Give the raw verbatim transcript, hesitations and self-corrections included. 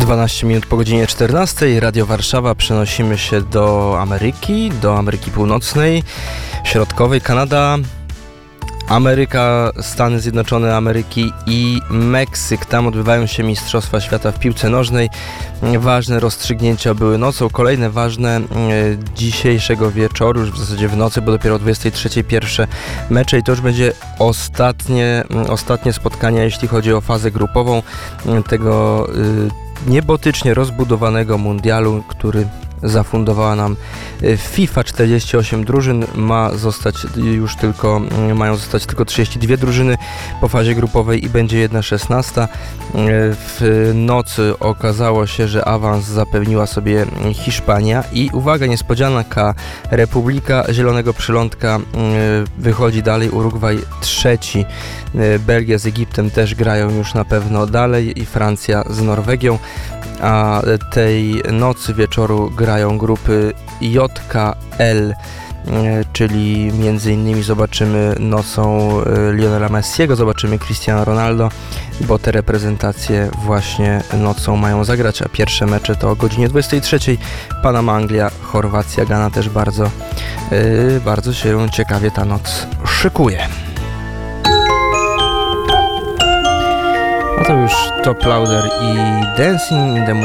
dwanaście minut po godzinie czternastej. Radio Warszawa. Przenosimy się do Ameryki, do Ameryki Północnej, Środkowej, Kanada, Ameryka, Stany Zjednoczone Ameryki i Meksyk. Tam odbywają się Mistrzostwa Świata w piłce nożnej. Ważne rozstrzygnięcia były nocą. Kolejne ważne e, dzisiejszego wieczoru, już w zasadzie w nocy, bo dopiero o dwudziestej trzeciej pierwsze mecze i to już będzie ostatnie, ostatnie spotkania, jeśli chodzi o fazę grupową tego e, niebotycznie rozbudowanego mundialu, który zafundowała nam FIFA. czterdzieści osiem drużyn, ma zostać już tylko, mają zostać tylko trzydzieści dwie drużyny po fazie grupowej i będzie jedna szesnasta. W nocy okazało się, że awans zapewniła sobie Hiszpania i uwaga, niespodzianka, Republika Zielonego Przylądka wychodzi dalej, Urugwaj trzeci, Belgia z Egiptem też grają już na pewno dalej i Francja z Norwegią. A tej nocy wieczoru grają grupy J K L, czyli między innymi zobaczymy nocą Lionela Messiego, zobaczymy Cristiano Ronaldo, bo te reprezentacje właśnie nocą mają zagrać, a pierwsze mecze to o godzinie dwudziestej trzeciej. Panama, Anglia, Chorwacja, Gana też bardzo, bardzo się ciekawie ta noc szykuje. A to już Top Lauder i Dancing in the